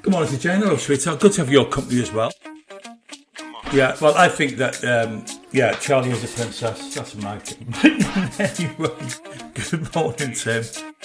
Good morning to Jane. Hello, sweetheart. Good to have your company as well. Yeah, well, I think that, Charlie is a princess. That's my opinion. Anyway, good morning, Tim.